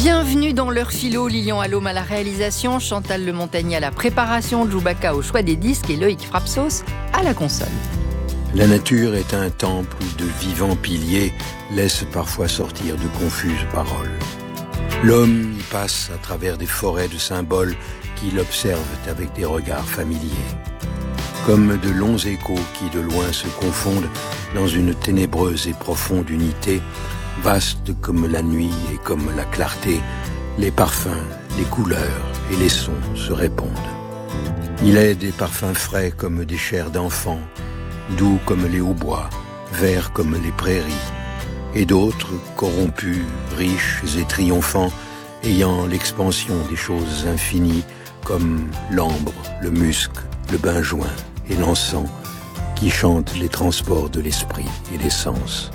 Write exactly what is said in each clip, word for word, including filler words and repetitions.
Bienvenue dans l'heure philo, Lilian Allôme à la réalisation, Chantal Le Montagnier à la préparation, Djoubaka au choix des disques et Loïc Frapsos à la console. La nature est un temple où de vivants piliers laissent parfois sortir de confuses paroles. L'homme y passe à travers des forêts de symboles qui l'observent avec des regards familiers. Comme de longs échos qui de loin se confondent dans une ténébreuse et profonde unité, vaste comme la nuit et comme la clarté, les parfums, les couleurs et les sons se répondent. Il est des parfums frais comme des chairs d'enfants, doux comme les hautbois, verts comme les prairies, et d'autres corrompus, riches et triomphants, ayant l'expansion des choses infinies comme l'ambre, le musc, le benjoin et l'encens, qui chantent les transports de l'esprit et des sens.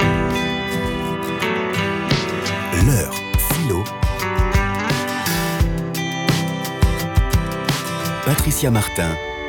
L'heure philo. Patricia Martin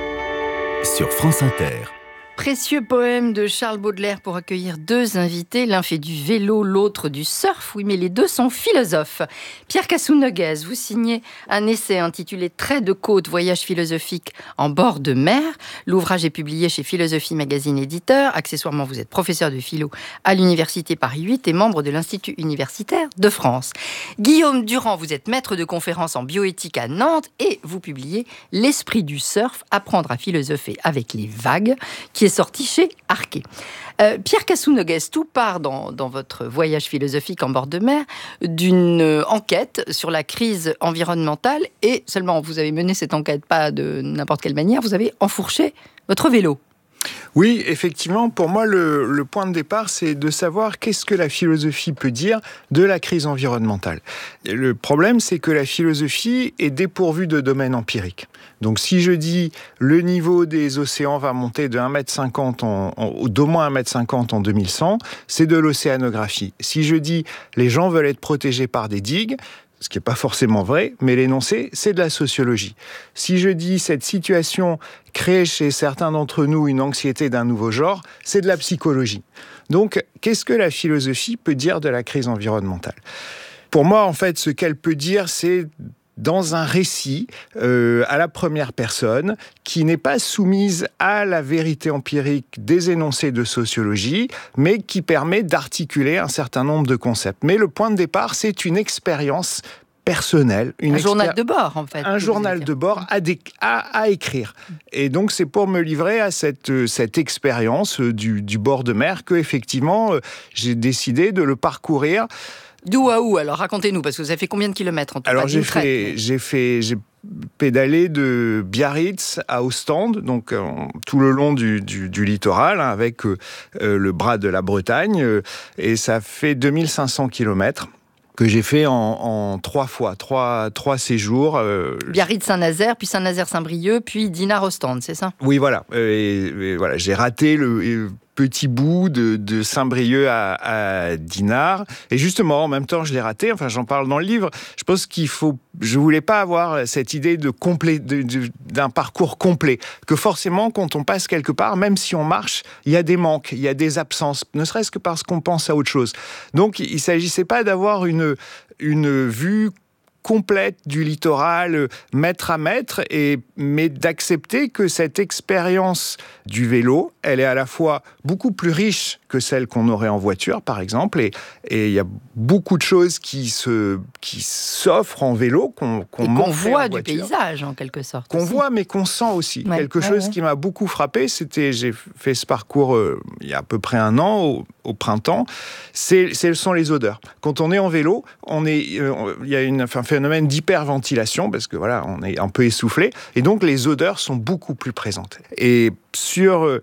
sur France Inter. Précieux poème de Charles Baudelaire pour accueillir deux invités. L'un fait du vélo, l'autre du surf. Oui, mais les deux sont philosophes. Pierre Cassou-Noguez, vous signez un essai intitulé « Traits de côte, voyage philosophique en bord de mer ». L'ouvrage est publié chez Philosophie Magazine Éditeur. Accessoirement, vous êtes professeur de philo à l'Université Paris huit et membre de l'Institut universitaire de France. Guillaume Durand, vous êtes maître de conférence en bioéthique à Nantes et vous publiez « L'esprit du surf, apprendre à philosopher avec les vagues » qui est sorti chez Arquet. Euh, Pierre Cassou-Noguez, tout part dans, dans votre voyage philosophique en bord de mer d'une enquête sur la crise environnementale et seulement vous avez mené cette enquête pas de n'importe quelle manière, vous avez enfourché votre vélo. Oui, effectivement, pour moi, le, le point de départ, c'est de savoir qu'est-ce que la philosophie peut dire de la crise environnementale. Et le problème, c'est que la philosophie est dépourvue de domaine empirique. Donc, si je dis le niveau des océans va monter de un mètre cinquante en, en, d'au moins un mètre cinquante en deux mille cent, c'est de l'océanographie. Si je dis les gens veulent être protégés par des digues, ce qui n'est pas forcément vrai, mais l'énoncé, c'est de la sociologie. Si je dis cette situation crée chez certains d'entre nous une anxiété d'un nouveau genre, c'est de la psychologie. Donc, qu'est-ce que la philosophie peut dire de la crise environnementale ? Pour moi, en fait, ce qu'elle peut dire, c'est dans un récit euh, à la première personne qui n'est pas soumise à la vérité empirique des énoncés de sociologie, mais qui permet d'articuler un certain nombre de concepts. Mais le point de départ, c'est une expérience personnelle. Une un journal expéri- de bord, en fait. Un journal de bord à, dé- à, à écrire. Et donc, c'est pour me livrer à cette, cette expérience du, du bord de mer que, effectivement, j'ai décidé de le parcourir. D'où à où? Alors racontez-nous, parce que vous avez fait combien de kilomètres en tout? Alors j'ai fait, j'ai fait, j'ai pédalé de Biarritz à Ostende, donc euh, tout le long du, du, du littoral, hein, avec euh, le bras de la Bretagne, euh, et ça fait deux mille cinq cents kilomètres que j'ai fait en, en trois fois, trois, trois séjours. Euh... Biarritz-Saint-Nazaire, puis Saint-Nazaire-Saint-Brieuc, puis Dinard-Ostende, c'est ça? Oui, voilà. Et, et voilà, j'ai raté le... Et, petit bout de, de Saint-Brieuc à, à Dinard. Et justement, en même temps, je l'ai raté. Enfin, j'en parle dans le livre. Je pense qu'il faut... Je voulais pas avoir cette idée de complet, de, de, d'un parcours complet. Que forcément, quand on passe quelque part, même si on marche, il y a des manques, il y a des absences. Ne serait-ce que parce qu'on pense à autre chose. Donc, il s'agissait pas d'avoir une, une vue complète du littoral, mètre à mètre, et, mais d'accepter que cette expérience du vélo, elle est à la fois beaucoup plus riche que celle qu'on aurait en voiture, par exemple, et il y a beaucoup de choses qui, se, qui s'offrent en vélo, qu'on, qu'on, et qu'on voit du voiture, paysage, en quelque sorte. Qu'on aussi. voit, mais qu'on sent aussi. Ouais, Quelque ouais, chose ouais. qui m'a beaucoup frappé, c'était, j'ai fait ce parcours euh, il y a à peu près un an, au, au printemps, c'est, ce sont les odeurs. Quand on est en vélo, on est, euh, il y a une, un phénomène d'hyperventilation, parce que voilà, on est un peu essoufflé, et donc les odeurs sont beaucoup plus présentes. Et sur euh,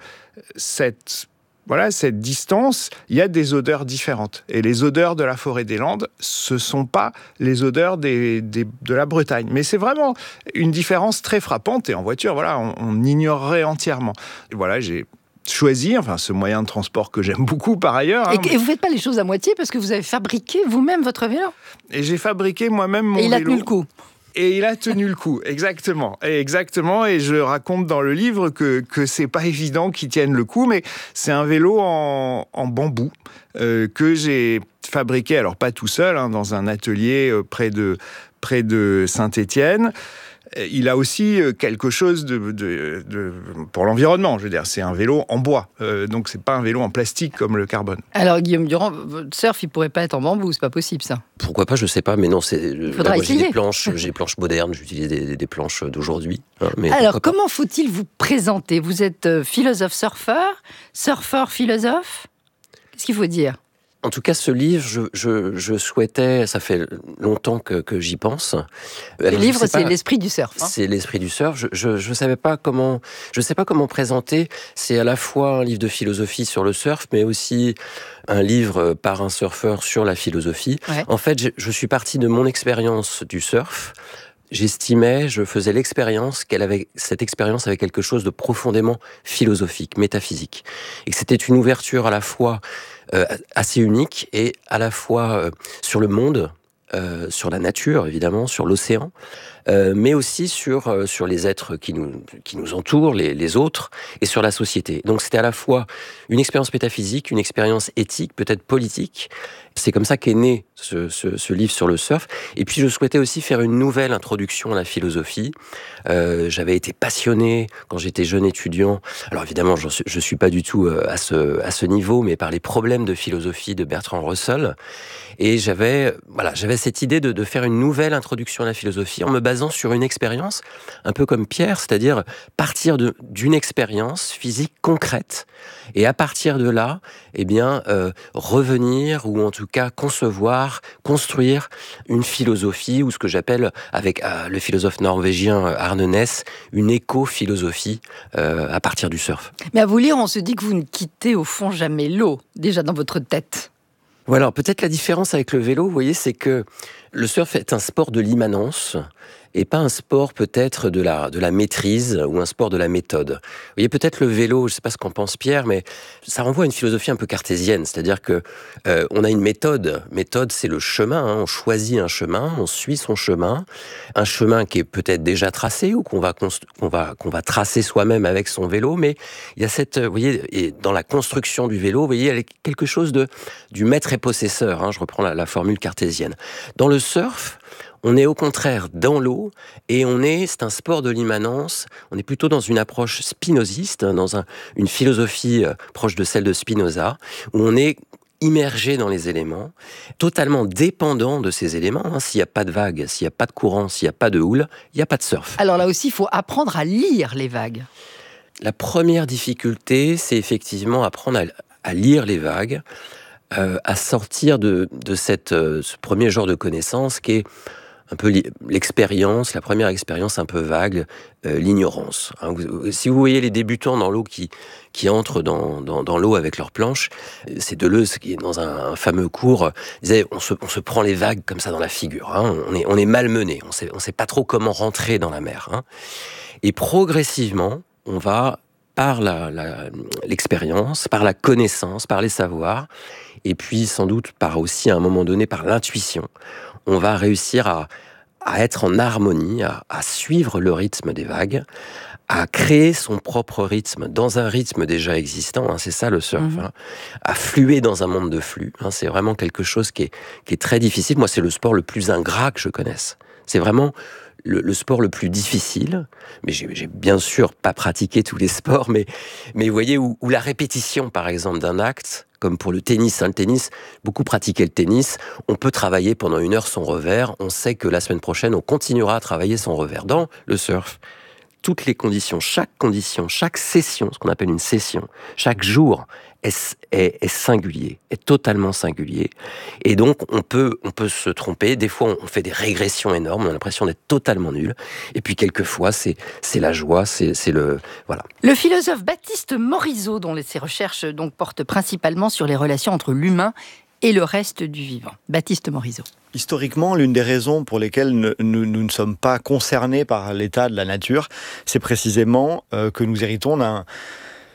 cette Voilà, cette distance, il y a des odeurs différentes. Et les odeurs de la forêt des Landes, ce ne sont pas les odeurs des, des, de la Bretagne. Mais c'est vraiment une différence très frappante. Et en voiture, voilà, on, on ignorerait entièrement. Et voilà, j'ai choisi, enfin, ce moyen de transport que j'aime beaucoup par ailleurs. Et, hein. et vous ne faites pas les choses à moitié parce que vous avez fabriqué vous-même votre vélo. Et j'ai fabriqué moi-même mon vélo. Et il a vélo. tenu le coup. Et il a tenu le coup, exactement. Et exactement, et je raconte dans le livre que, que c'est pas évident qu'il tienne le coup, mais c'est un vélo en, en bambou euh, que j'ai fabriqué, alors pas tout seul, hein, dans un atelier euh, près de, près de Saint-Étienne. Il a aussi quelque chose de, de, de, pour l'environnement. Je veux dire, c'est un vélo en bois, euh, donc c'est pas un vélo en plastique comme le carbone. Alors Guillaume Durand, votre surf, il pourrait pas être en bambou, c'est pas possible ça. Pourquoi pas, je sais pas, mais non, c'est. Il faudra là, moi, essayer. J'ai des planches, j'ai des planches modernes, j'utilise des, des planches d'aujourd'hui. Hein, mais alors comment faut-il vous présenter ? Vous êtes philosophe surfeur, surfeur philosophe ? Qu'est-ce qu'il faut dire ? En tout cas, ce livre, je, je, je souhaitais, ça fait longtemps que, que j'y pense. Le Alors, livre, c'est pas, l'esprit du surf. Hein. C'est l'esprit du surf. Je, je, je savais pas comment, je sais pas comment présenter. C'est à la fois un livre de philosophie sur le surf, mais aussi un livre par un surfeur sur la philosophie. Ouais. En fait, je, je suis parti de mon expérience du surf. J'estimais, je faisais l'expérience qu'elle avait, cette expérience avait quelque chose de profondément philosophique, métaphysique. Et que c'était une ouverture à la fois euh, assez unique et à la fois euh, sur le monde, euh, sur la nature, évidemment, sur l'océan, euh, mais aussi sur, euh, sur les êtres qui nous, qui nous entourent, les, les autres, et sur la société. Donc c'était à la fois une expérience métaphysique, une expérience éthique, peut-être politique. C'est comme ça qu'est né ce, ce, ce livre sur le surf. Et puis je souhaitais aussi faire une nouvelle introduction à la philosophie. Euh, j'avais été passionné quand j'étais jeune étudiant. Alors évidemment, je ne suis pas du tout à ce, à ce niveau, mais par les problèmes de philosophie de Bertrand Russell. Et j'avais, voilà, j'avais cette idée de, de faire une nouvelle introduction à la philosophie en me basant sur une expérience, un peu comme Pierre, c'est-à-dire partir de, d'une expérience physique concrète. Et à partir de là, eh bien, euh, revenir, ou en tout cas concevoir, construire une philosophie, ou ce que j'appelle, avec euh, le philosophe norvégien Arne Næss, une éco-philosophie euh, à partir du surf. Mais à vous lire, on se dit que vous ne quittez au fond jamais l'eau, déjà dans votre tête. Voilà, alors peut-être la différence avec le vélo, vous voyez, c'est que le surf est un sport de l'immanence et pas un sport peut-être de la, de la maîtrise ou un sport de la méthode. Vous voyez, peut-être le vélo, je ne sais pas ce qu'en pense Pierre, mais ça renvoie à une philosophie un peu cartésienne, c'est-à-dire que euh, on a une méthode. Méthode, c'est le chemin, hein, on choisit un chemin, on suit son chemin, un chemin qui est peut-être déjà tracé ou qu'on va, const- qu'on va, qu'on va tracer soi-même avec son vélo, mais il y a cette, vous voyez, et dans la construction du vélo, vous voyez, il y a quelque chose de, du maître et possesseur, hein, je reprends la, la formule cartésienne. Dans le surf, on est au contraire dans l'eau et on est, c'est un sport de l'immanence, on est plutôt dans une approche spinoziste, dans un, une philosophie euh, proche de celle de Spinoza, où on est immergé dans les éléments, totalement dépendant de ces éléments. Hein. S'il n'y a pas de vagues, s'il n'y a pas de courant, s'il n'y a pas de houle, il n'y a pas de surf. Alors là aussi, il faut apprendre à lire les vagues. La première difficulté, c'est effectivement apprendre à, à lire les vagues, euh, à sortir de, de cette, euh, ce premier genre de connaissance qui est un peu l'expérience, la première expérience un peu vague, euh, l'ignorance. Hein, vous, si vous voyez les débutants dans l'eau qui, qui entrent dans, dans, dans l'eau avec leurs planches, c'est Deleuze qui est dans un, un fameux cours, disait on se, on se prend les vagues comme ça dans la figure, hein, on est, on est malmené, on sait, on sait pas trop comment rentrer dans la mer. Hein. Et progressivement, on va, par la, la, l'expérience, par la connaissance, par les savoirs, et puis sans doute par aussi à un moment donné par l'intuition, on va réussir à, à être en harmonie, à, à suivre le rythme des vagues, à créer son propre rythme dans un rythme déjà existant, hein, c'est ça le surf, mmh. hein, à fluer dans un monde de flux. Hein, c'est vraiment quelque chose qui est, qui est très difficile. Moi, c'est le sport le plus ingrat que je connaisse. C'est vraiment le, le sport le plus difficile. Mais j'ai, j'ai bien sûr pas pratiqué tous les sports, mais, mais vous voyez, où, où la répétition, par exemple, d'un acte, comme pour le tennis, hein, le tennis, beaucoup pratiquer le tennis, on peut travailler pendant une heure son revers, on sait que la semaine prochaine, on continuera à travailler son revers. Dans le surf, toutes les conditions, chaque condition, chaque session, ce qu'on appelle une session, chaque jour est, est, est singulier, est totalement singulier. Et donc, on peut, on peut se tromper. Des fois, on fait des régressions énormes, on a l'impression d'être totalement nul. Et puis, quelquefois, c'est, c'est la joie, c'est, c'est le... Voilà. Le philosophe Baptiste Morisot, dont ses recherches donc, portent principalement sur les relations entre l'humain et le reste du vivant. Baptiste Morisot. Historiquement, l'une des raisons pour lesquelles nous, nous, nous ne sommes pas concernés par l'état de la nature, c'est précisément euh, que nous héritons d'un,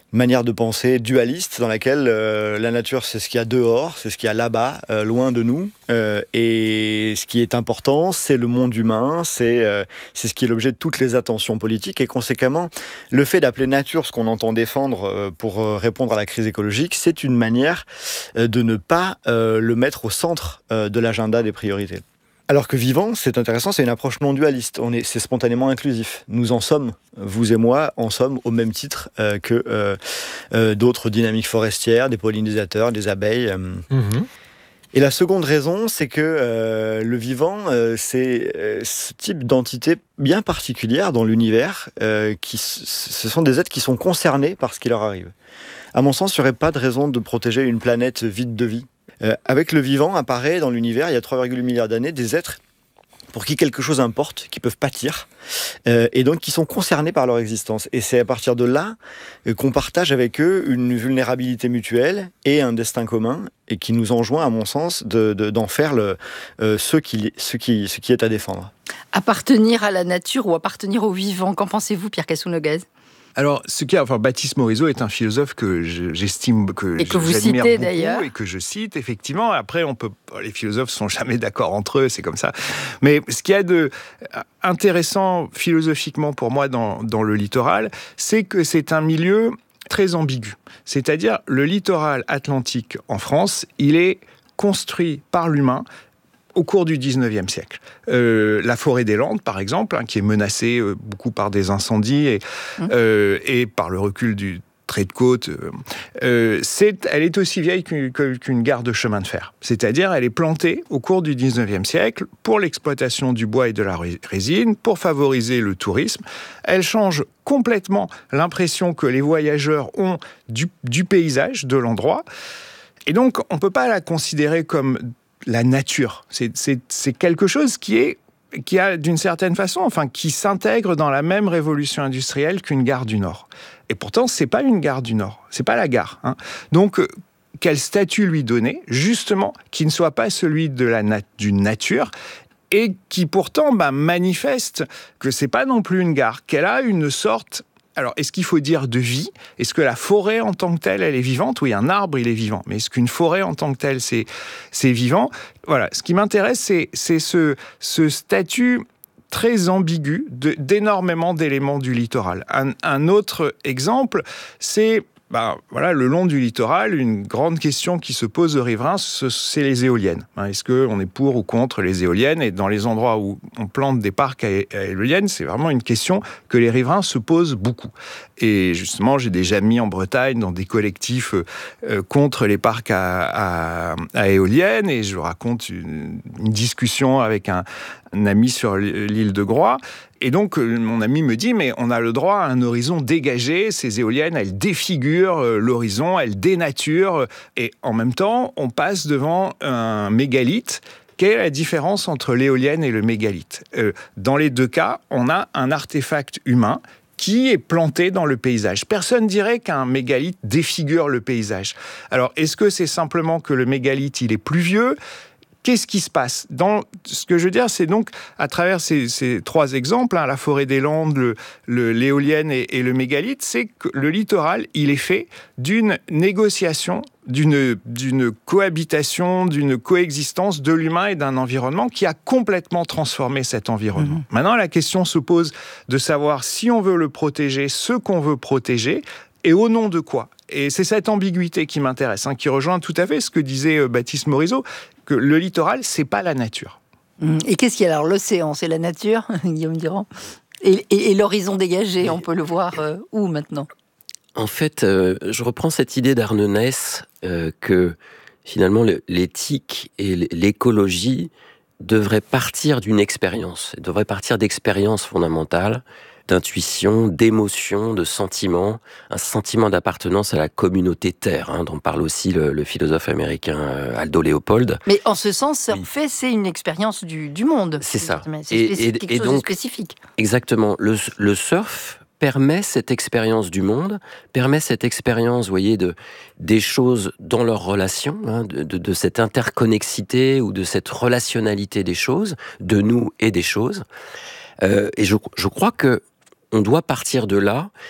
manière de penser dualiste dans laquelle euh, la nature c'est ce qu'il y a dehors, c'est ce qu'il y a là-bas, euh, loin de nous, euh, et ce qui est important c'est le monde humain, c'est, euh, c'est ce qui est l'objet de toutes les attentions politiques, et conséquemment le fait d'appeler nature ce qu'on entend défendre euh, pour euh, répondre à la crise écologique, c'est une manière euh, de ne pas euh, le mettre au centre euh, de l'agenda des priorités. Alors que vivant, c'est intéressant, c'est une approche non dualiste. On est, c'est spontanément inclusif. Nous en sommes, vous et moi, en sommes au même titre euh, que euh, euh, d'autres dynamiques forestières, des pollinisateurs, des abeilles. Euh. Mmh. Et la seconde raison, c'est que euh, le vivant, euh, c'est euh, ce type d'entité bien particulière dans l'univers. Euh, qui, ce sont des êtres qui sont concernés par ce qui leur arrive. À mon sens, il n'y aurait pas de raison de protéger une planète vide de vie. Euh, avec le vivant apparaît dans l'univers, il y a trois virgule huit milliards d'années, des êtres pour qui quelque chose importe, qui peuvent pâtir, euh, et donc qui sont concernés par leur existence. Et c'est à partir de là euh, qu'on partage avec eux une vulnérabilité mutuelle et un destin commun, et qui nous enjoint, à mon sens, de, de, d'en faire le, euh, ce, qui, ce, qui, ce qui est à défendre. Appartenir à la nature ou appartenir au vivant, qu'en pensez-vous, Pierre Cassou-Noguez ? Alors, ce qui a, enfin, Baptiste Morisot est un philosophe que je, j'estime, que et que vous j'admire citez beaucoup, d'ailleurs, et que je cite effectivement. Après, on peut, les philosophes sont jamais d'accord entre eux, c'est comme ça. Mais ce qu'il y a de intéressant philosophiquement pour moi dans, dans le littoral, c'est que c'est un milieu très ambigu. C'est-à-dire, le littoral atlantique en France, il est construit par l'humain au cours du dix-neuvième siècle. Euh, la forêt des Landes, par exemple, hein, qui est menacée euh, beaucoup par des incendies et, mmh. euh, et par le recul du trait de côte, euh, c'est, elle est aussi vieille qu'une, qu'une gare de chemin de fer. C'est-à-dire, elle est plantée au cours du dix-neuvième siècle pour l'exploitation du bois et de la résine, pour favoriser le tourisme. Elle change complètement l'impression que les voyageurs ont du, du paysage, de l'endroit. Et donc, on ne peut pas la considérer comme la nature. C'est, c'est, c'est quelque chose qui est, qui a d'une certaine façon, enfin, qui s'intègre dans la même révolution industrielle qu'une gare du Nord. Et pourtant, c'est pas une gare du Nord. C'est pas la gare. Hein. Donc, euh, quel statut lui donner, justement, qui ne soit pas celui de la nat- d'une nature, et qui pourtant bah, manifeste que c'est pas non plus une gare, qu'elle a une sorte. Alors, est-ce qu'il faut dire de vie ? Est-ce que la forêt en tant que telle, elle est vivante ? Oui, un arbre, il est vivant. Mais est-ce qu'une forêt en tant que telle, c'est, c'est vivant ? Voilà, ce qui m'intéresse, c'est, c'est ce, ce statut très ambigu de, d'énormément d'éléments du littoral. Un, un autre exemple, c'est... Ben, voilà, le long du littoral, une grande question qui se pose aux riverains, c'est les éoliennes. Est-ce qu'on est pour ou contre les éoliennes ? Et dans les endroits où on plante des parcs à éoliennes, c'est vraiment une question que les riverains se posent beaucoup. Et justement, j'ai déjà mis en Bretagne dans des collectifs euh, contre les parcs à, à, à éoliennes, et je raconte une, une discussion avec un, un ami sur l'île de Groix. Et donc, mon ami me dit, mais on a le droit à un horizon dégagé. Ces éoliennes, elles défigurent l'horizon, elles dénaturent. Et en même temps, on passe devant un mégalithe. Quelle est la différence entre l'éolienne et le mégalithe ? euh, Dans les deux cas, on a un artefact humain qui est planté dans le paysage. Personne ne dirait qu'un mégalithe défigure le paysage. Alors, est-ce que c'est simplement que le mégalithe, il est plus vieux ? Qu'est-ce qui se passe ? Dans, ce que je veux dire, c'est donc, à travers ces, ces trois exemples, hein, la forêt des Landes, le, le, l'éolienne et, et le mégalithe, c'est que le littoral, il est fait d'une négociation, d'une, d'une cohabitation, d'une coexistence de l'humain et d'un environnement qui a complètement transformé cet environnement. Mmh. Maintenant, la question se pose de savoir si on veut le protéger, ce qu'on veut protéger, et au nom de quoi ? Et c'est cette ambiguïté qui m'intéresse, hein, qui rejoint tout à fait ce que disait euh, Baptiste Morisot, que le littoral, c'est pas la nature. Et qu'est-ce qu'il y a alors ? L'océan, c'est la nature, Guillaume Durand ? Et, et, et l'horizon dégagé, Mais... on peut le voir euh, où maintenant ? En fait, euh, je reprends cette idée d'Arne Naess euh, que finalement le, l'éthique et l'écologie devraient partir d'une expérience, devraient partir d'expériences fondamentales, d'intuition, d'émotion, de sentiment, un sentiment d'appartenance à la communauté Terre, hein, dont parle aussi le, le philosophe américain Aldo Leopold. Mais en ce sens, surfer, oui. c'est une expérience du, du monde. C'est ça. C'est et, spécifique, et, quelque et chose donc, de spécifique. Exactement. Le, le surf permet cette expérience du monde, permet cette expérience, vous voyez, de, des choses dans leurs relations, hein, de, de, de cette interconnexité ou de cette relationnalité des choses, de nous et des choses. Euh, et je, je crois que on doit partir de là.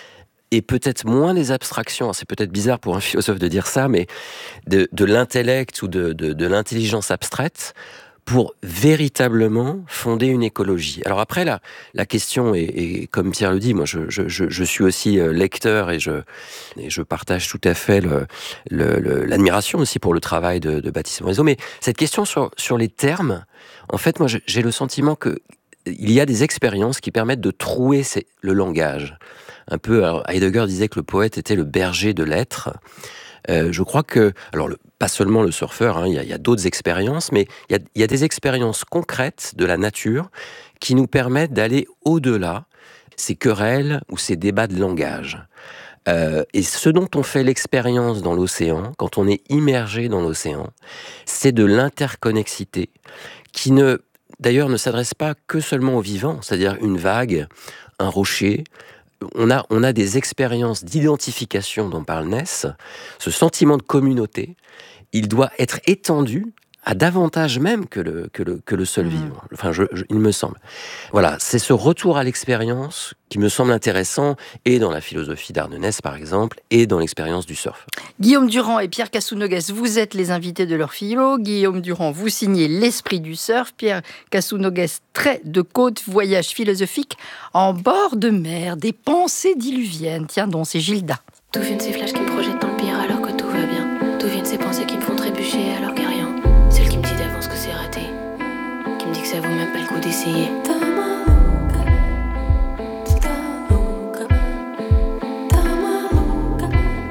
et peut-être moins des abstractions, c'est peut-être bizarre pour un philosophe de dire ça, mais de, de l'intellect ou de, de, de l'intelligence abstraite, pour véritablement fonder une écologie. Alors après, la, la question est, est, comme Pierre le dit, moi je, je, je, je suis aussi lecteur et je, et je partage tout à fait le, le, le, l'admiration aussi pour le travail de, de Baptiste Morisot, mais cette question sur, sur les termes, en fait, moi j'ai le sentiment que il y a des expériences qui permettent de trouer ces, le langage. Un peu, alors Heidegger disait que le poète était le berger de l'être. Euh, je crois que, alors le, pas seulement le surfeur, hein, il y a, il y a d'autres expériences, mais il y a, il y a des expériences concrètes de la nature qui nous permettent d'aller au-delà ces querelles ou ces débats de langage. Euh, et ce dont on fait l'expérience dans l'océan, quand on est immergé dans l'océan, c'est de l'interconnexité qui ne, d'ailleurs, ne s'adresse pas que seulement aux vivants, c'est-à-dire une vague, un rocher. On a, on a des expériences d'identification dont parle Naess. Ce sentiment de communauté, il doit être étendu à davantage même que le, que le, que le seul mmh. vivant. Enfin, je, je, il me semble. Voilà, c'est ce retour à l'expérience qui me semble intéressant, et dans la philosophie d'Arne Naess, par exemple, et dans l'expérience du surf. Guillaume Durand et Pierre Casounogues, vous êtes les invités de leur philo. Guillaume Durand, vous signez L'esprit du surf. Pierre Casounogues, Trait de côte, voyage philosophique en bord de mer, des pensées diluviennes. Tiens donc, c'est Gilda. D'où viennent ces flashs qui me projettent dans le pire alors que tout va bien? D'où viennent ces pensées qui me font trébucher alors qu'il n'y a rien? Celle qui me dit d'avance que c'est raté, qui me dit que ça vaut même pas le coup d'essayer.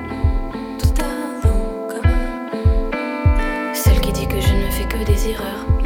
Celle qui dit que je ne fais que des erreurs,